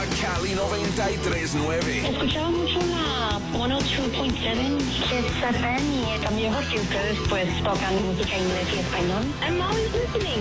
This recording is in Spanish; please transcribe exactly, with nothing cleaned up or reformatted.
Cali noventa y tres punto nueve. Escuchaba mucho la ciento dos punto siete Kiss F M y también porque ustedes pues tocan música inglés y español. I'm always listening.